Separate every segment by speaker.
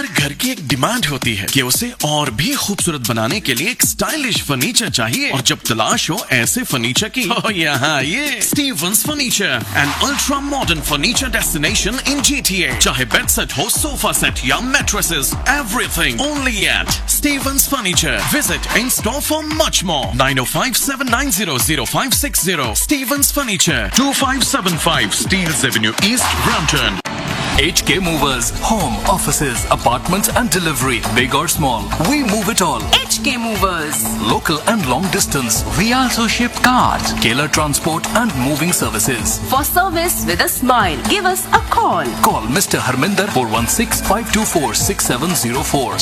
Speaker 1: हर घर की एक डिमांड होती है कि उसे और भी खूबसूरत बनाने के लिए एक स्टाइलिश फर्नीचर चाहिए, और जब तलाश हो ऐसे फर्नीचर की, तो यहाँ ये Stevens furniture, an ultra modern furniture destination in GTA। चाहे बेड सेट हो, सोफा सेट या mattresses, everything only eight Stevens furniture. Visit in store for much more. 9057900560। Stevens Furniture, 2575 Steeles Avenue East, Brampton।
Speaker 2: HK Movers, home, offices, apartments and delivery, big or small, we move it all.
Speaker 3: HK Movers,
Speaker 2: Local and long distance, we also ship cars, Kailash Transport and moving services.
Speaker 3: for service with a smile, give us a call.
Speaker 2: Call Mr. Harminder 416-524-6704.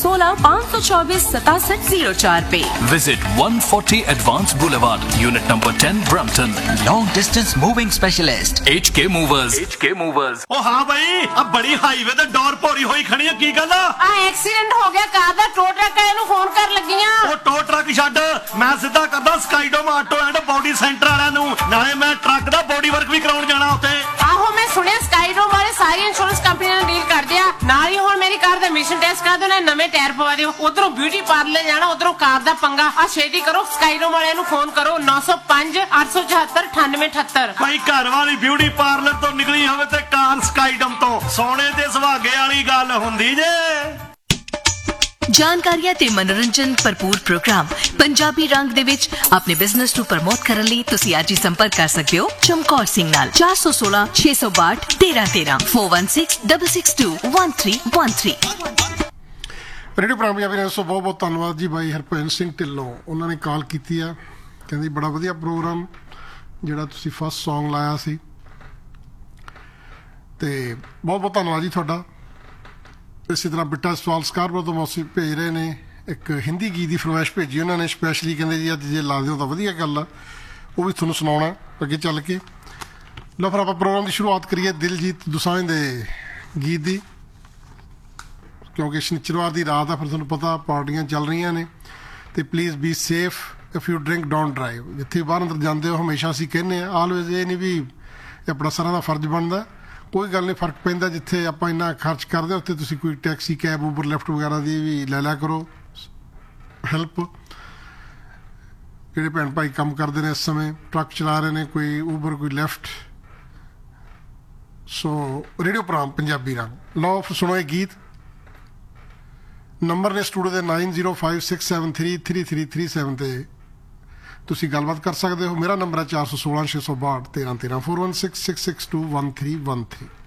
Speaker 3: 416-524-6704 पे।
Speaker 2: Visit 140 Advanced Boulevard, Unit number 10, Brampton.
Speaker 4: Long distance moving specialist।
Speaker 2: HK Movers. HK Movers.
Speaker 5: ਉਹ ਹਾਂ ਬਈ ਆ ਬੜੀ highway ਤੇ ਡੋਰ ਭੋਰੀ ਹੋਈ ਖੜੀ ਆ, ਕੀ ਗੱਲ ਆ?
Speaker 3: ਐਕਸੀਡੈਂਟ ਹੋ ਗਿਆ ਕਾਰ ਦਾ, ਟੋ ਟਰੱਕ ਵਾਲੇ ਨੂੰ ਫੋਨ ਕਰ ਲੱਗੀਆਂ।
Speaker 5: ਉਹ ਟੋ ਟਰੱਕ ਛੱਡ, ਮੈਂ ਸਿੱਧਾ ਕਰਦਾ ਸਕਾਈਡੋਮ ਆਟੋ ਐਂਡ ਬੋਡੀ ਸੈਂਟਰ ਵਾਲਿਆਂ ਨੂੰ, ਨਾਲੇ ਮੈਂ ਟਰੱਕ ਦਾ ਬੋਡੀ ਵਰਕ ਵੀ ਕਰਾਉਣ ਜਾਣਾ ਉੱਥੇ।
Speaker 3: ਆਹੋ ਮੈਂ ਸੁਣਿਆ ਸਕਾਈਡੋਮ ਵਾਲੇ ਸਾਰੀ ਇੰਸ਼ੋਰੈਂਸ ਕੰਪਨੀਆਂ ਨਾਲ ਡੀਲ ਕਰਦੇ ਆ। ਨਾਲ ਹੀ ਹੁਣ ਮੇਰੀ ਕਾਰ ਦਾ ਐਮਿਸ਼ਨ ਟੈਸਟ ਕਰਾ ਦਿਓ, ਨਾ ਨਵੇਂ ਟਾਇਰ ਪਵਾ ਦਿਓ। ਉਧਰੋਂ ਬਿਊਟੀ ਪਾਰਲਰ ਜਾਣਾ, ਉਧਰੋਂ ਕਾਰ ਦਾ ਪੰਗਾ। ਆ ਛੇਤੀ ਕਰੋ, ਸਕਾਈਡੋਮ ਵਾਲਿਆਂ ਨੂੰ ਫੋਨ ਕਰੋ 905-874-9878।
Speaker 5: ਭਾਈ ਘਰ ਵਾਲੀ ਬਿਊਟੀ ਪਾਰਲਰ ਤੋਂ ਨਿਕਲੀ ਹੋਵੇ ਤੇ ਕਾਰ ਸਕਾਈਡੋਮ ਤੋਂ, ਸੋਨੇ ਤੇ ਸੁਹਾਗੇ ਵਾਲੀ ਗੱਲ ਹੁੰਦੀ ਜੇ।
Speaker 6: ਜਾਣਕਾਰੀਆਂ ਤੇ ਮਨੋਰੰਜਨ ਭਰਪੂਰ ਪ੍ਰੋਗਰਾਮ ਪੰਜਾਬੀ ਰੰਗ ਦੇ ਵਿੱਚ ਆਪਣੇ ਬਿਜ਼ਨਸ ਨੂੰ ਪ੍ਰਮੋਟ ਕਰਨ ਲਈ ਤੁਸੀਂ ਅੱਜ ਹੀ ਸੰਪਰਕ ਕਰ ਸਕਦੇ ਹੋ ਚਮਕੌਰ ਸਿੰਘ ਨਾਲ। 416-662-1313 416-662-1313।
Speaker 7: ਰੇਡੀਓ ਪੰਜਾਬੀ ਨੇ ਸੋ ਬਹੁਤ ਬਹੁਤ ਧੰਨਵਾਦ ਜੀ ਬਾਈ ਹਰਭਜਨ ਸਿੰਘ ਢਿੱਲੋਂ, ਉਹਨਾਂ ਨੇ ਕਾਲ ਕੀਤੀ ਆ, ਕਹਿੰਦੀ ਬੜਾ ਵਧੀਆ ਪ੍ਰੋਗਰਾਮ ਜਿਹੜਾ ਤੁਸੀਂ ਫਸਟ ਸੌਂਗ ਲਾਇਆ ਸੀ, ਤੇ ਬਹੁਤ ਬਹੁਤ ਧੰਨਵਾਦ ਜੀ ਤੁਹਾਡਾ। ਇਸੇ ਤਰ੍ਹਾਂ ਬਿੱਟਾ ਸਵਾਲ ਸਕਾਰਪੁਰ ਤੋਂ ਮੌਸੀ ਭੇਜ ਰਹੇ ਨੇ ਇੱਕ ਹਿੰਦੀ ਗੀਤ ਦੀ ਫਰਮਾਇਸ਼ ਭੇਜੀ ਉਹਨਾਂ ਨੇ ਸਪੈਸ਼ਲੀ, ਕਹਿੰਦੇ ਜੀ ਅੱਜ ਜੇ ਲਾ ਦਿਓ ਤਾਂ ਵਧੀਆ ਗੱਲ ਆ, ਉਹ ਵੀ ਤੁਹਾਨੂੰ ਸੁਣਾਉਣਾ ਅੱਗੇ ਚੱਲ ਕੇ। ਲਓ ਫਿਰ ਆਪਾਂ ਪ੍ਰੋਗਰਾਮ ਦੀ ਸ਼ੁਰੂਆਤ ਕਰੀਏ ਦਿਲਜੀਤ ਦੋਸਾਂਝ ਦੇ ਗੀਤ ਦੀ, ਕਿਉਂਕਿ ਸ਼ਨੀਚਰਵਾਰ ਦੀ ਰਾਤ ਆ, ਫਿਰ ਤੁਹਾਨੂੰ ਪਤਾ ਪਾਰਟੀਆਂ ਚੱਲ ਰਹੀਆਂ ਨੇ, ਤੇ please be safe if you drink don't drive. ਜਿੱਥੇ ਬਾਹਰ ਅੰਦਰ ਜਾਂਦੇ ਹੋ ਹਮੇਸ਼ਾ ਅਸੀਂ ਕਹਿੰਦੇ ਹਾਂ ਆਲਵੇਜ਼, ਇਹ ਨਹੀਂ ਵੀ ਆਪਣਾ ਸਾਰਿਆਂ ਦਾ ਫਰਜ਼ ਬਣਦਾ, ਕੋਈ ਗੱਲ ਨਹੀਂ, ਫਰਕ ਪੈਂਦਾ ਜਿੱਥੇ ਆਪਾਂ ਇੰਨਾ ਖਰਚ ਕਰਦੇ ਉੱਥੇ ਤੁਸੀਂ ਕੋਈ ਟੈਕਸੀ ਕੈਬ ਉਬਰ ਲਿਫਟ ਵਗੈਰਾ ਦੀ ਵੀ ਲੈ ਲਿਆ ਕਰੋ ਹੈਲਪ। ਜਿਹੜੇ ਭੈਣ ਭਾਈ ਕੰਮ ਕਰਦੇ ਨੇ ਇਸ ਸਮੇਂ ਟਰੱਕ ਚਲਾ ਰਹੇ ਨੇ, ਕੋਈ ਉਬਰ ਕੋਈ ਲਿਫਟ। ਸੋ ਰੇਡੀਓ ਪ੍ਰੋਗਰਾਮ ਪੰਜਾਬੀ ਰੰਗ ਲਓ ਫਿਰ ਸੁਣੋ ਇਹ ਗੀਤ। ਨੰਬਰ ਨੇ ਸਟੂਡੀਓ ਦੇ 9056733337 ਤੇ ਤੁਸੀਂ ਗੱਲਬਾਤ ਕਰ ਸਕਦੇ ਹੋ। ਮੇਰਾ ਨੰਬਰ ਹੈ 416-662-1313 416-662-1313।